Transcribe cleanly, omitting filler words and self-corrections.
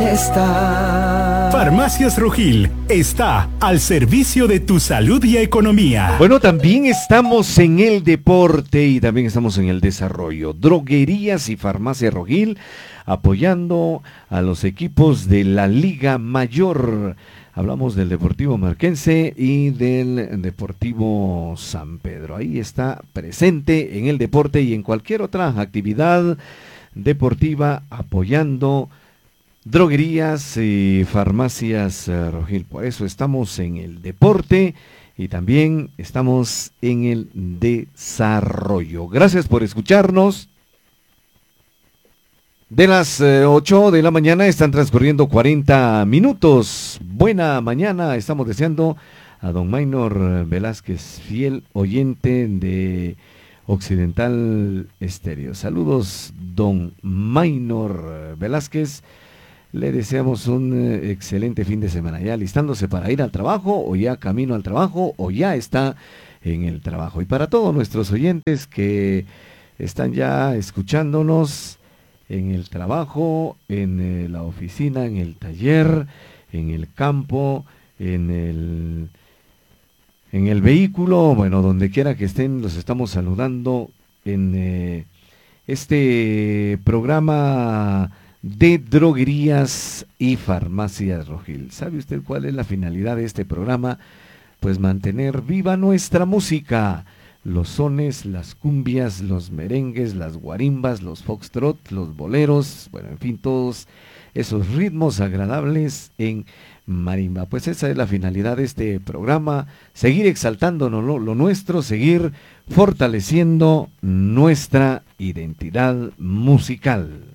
bienestar. Farmacias Rojil está al servicio de tu salud y economía. Bueno, también estamos en el deporte y también estamos en el desarrollo. Droguerías y Farmacia Rojil apoyando a los equipos de la Liga Mayor. Hablamos del Deportivo Marquense y del Deportivo San Pedro. Ahí está presente en el deporte y en cualquier otra actividad deportiva apoyando droguerías y farmacias Rojil. Por eso estamos en el deporte y también estamos en el desarrollo. Gracias por escucharnos. De las 8 de la mañana están transcurriendo 40 minutos. Buena mañana, estamos deseando a don Maynor Velázquez, fiel oyente de Occidental Estéreo. Saludos, don Maynor Velázquez. Le deseamos un excelente fin de semana. Ya listándose para ir al trabajo, o ya camino al trabajo, o ya está en el trabajo. Y para todos nuestros oyentes que están ya escuchándonos en el trabajo, en la oficina, en el taller, en el campo, en el vehículo, bueno, donde quiera que estén, los estamos saludando en este programa de droguerías y farmacias Rojil. ¿Sabe usted cuál es la finalidad de este programa? Pues mantener viva nuestra música. Los sones, las cumbias, los merengues, las guarimbas, los foxtrot, los boleros, bueno, en fin, todos esos ritmos agradables en marimba. Pues esa es la finalidad de este programa, seguir exaltando lo nuestro, seguir fortaleciendo nuestra identidad musical.